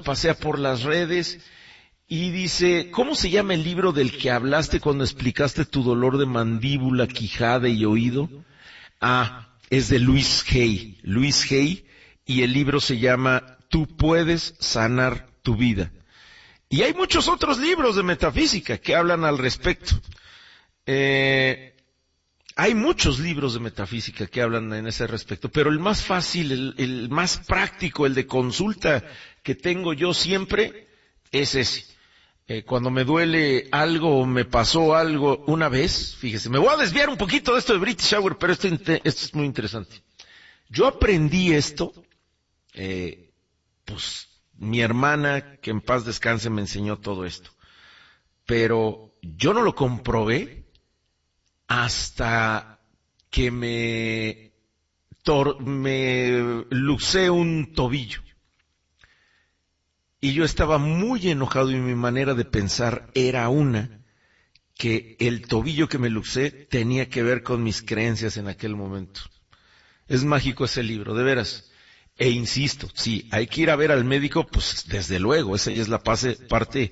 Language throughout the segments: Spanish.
pasea por las redes y dice, ¿cómo se llama el libro del que hablaste cuando explicaste tu dolor de mandíbula, quijada y oído? Es de Louise Hay, y el libro se llama Tú puedes sanar tu vida. Y hay muchos otros libros de metafísica que hablan al respecto. Hay muchos libros de metafísica que hablan en ese respecto, pero el más fácil, el más práctico, el de consulta que tengo yo siempre es ese. Cuando me duele algo o me pasó algo una vez, fíjese, me voy a desviar un poquito de esto de British Hour, pero esto es muy interesante. Yo aprendí esto, pues mi hermana, que en paz descanse, me enseñó todo esto. Pero yo no lo comprobé hasta que me luxé un tobillo. Y yo estaba muy enojado y mi manera de pensar era que el tobillo que me luxé tenía que ver con mis creencias en aquel momento. Es mágico ese libro, de veras. E insisto, sí, hay que ir a ver al médico, pues desde luego, esa ya es la parte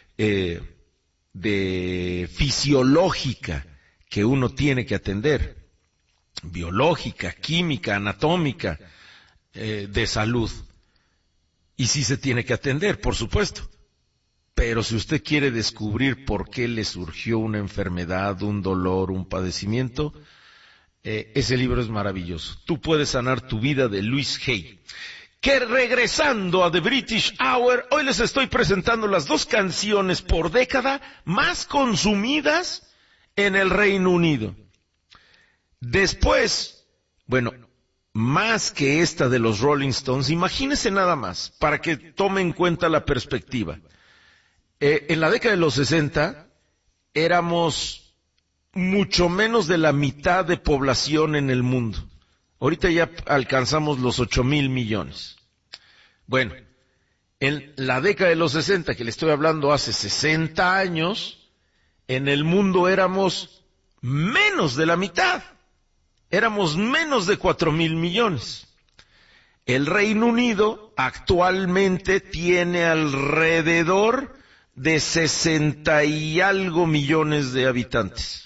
de fisiológica que uno tiene que atender. Biológica, química, anatómica, de salud. Y sí se tiene que atender, por supuesto. Pero si usted quiere descubrir por qué le surgió una enfermedad, un dolor, un padecimiento, ese libro es maravilloso. Tú puedes sanar tu vida, de Louise Hay. Que regresando a The British Hour, hoy les estoy presentando las 2 canciones por década más consumidas en el Reino Unido. Después, bueno, más que esta de los Rolling Stones, imagínense nada más, para que tome en cuenta la perspectiva. En la década de los 60, éramos mucho menos de la mitad de población en el mundo. Ahorita ya alcanzamos los 8,000 millones. Bueno, en la década de los 60, que le estoy hablando hace 60 años, en el mundo éramos menos de la mitad. Éramos menos de 4,000 millones. El Reino Unido actualmente tiene alrededor de 60 y algo millones de habitantes.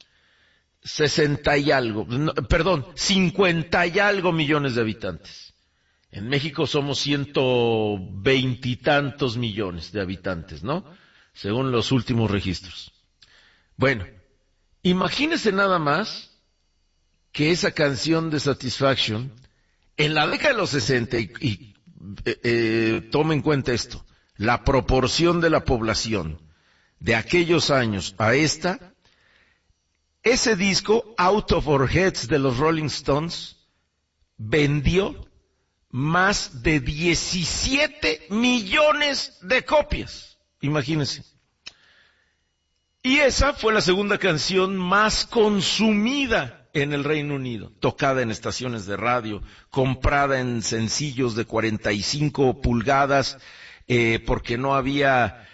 50 y algo millones de habitantes. En México somos 120 y tantos millones de habitantes, ¿no? Según los últimos registros. Bueno, imagínese nada más que esa canción de Satisfaction, en la década de los 60, tome en cuenta esto, la proporción de la población de aquellos años a esta, ese disco, Out of Our Heads, de los Rolling Stones, vendió más de 17 millones de copias. Imagínense. Y esa fue la segunda canción más consumida en el Reino Unido, tocada en estaciones de radio, comprada en sencillos de 45 pulgadas, porque no había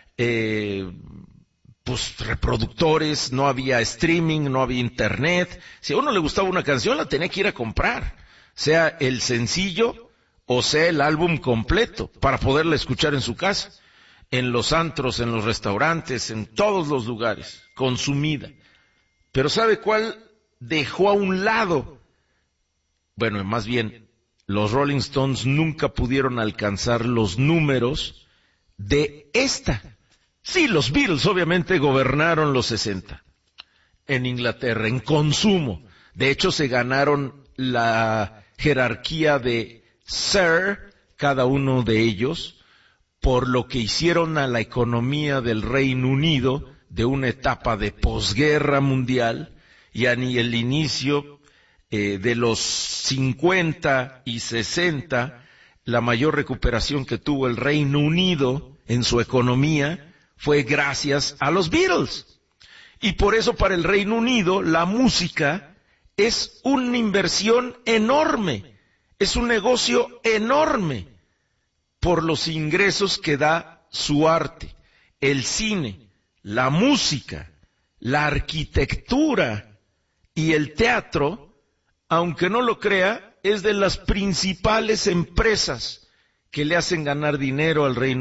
reproductores, no había streaming, no había internet. Si a uno le gustaba una canción, la tenía que ir a comprar, sea el sencillo o sea el álbum completo, para poderla escuchar en su casa, en los antros, en los restaurantes, en todos los lugares, consumida. Pero ¿sabe cuál dejó a un lado? Bueno, más bien, los Rolling Stones nunca pudieron alcanzar los números de esta. Sí, los Beatles obviamente gobernaron los 60 en Inglaterra, en consumo. De hecho, se ganaron la jerarquía de Sir, cada uno de ellos, por lo que hicieron a la economía del Reino Unido de una etapa de posguerra mundial, y el inicio de los 50 y 60, la mayor recuperación que tuvo el Reino Unido en su economía fue gracias a los Beatles. Y por eso para el Reino Unido la música es una inversión enorme, es un negocio enorme por los ingresos que da su arte, el cine, la música, la arquitectura y el teatro. Aunque no lo crea, es de las principales empresas que le hacen ganar dinero al Reino